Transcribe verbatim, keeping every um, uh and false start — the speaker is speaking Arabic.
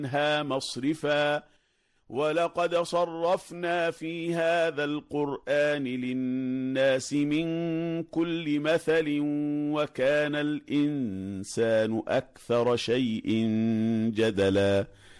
عنها مصرفا ولقد صرفنا في هذا القرآن للناس من كل مثل وكان الإنسان أكثر شيء جدلا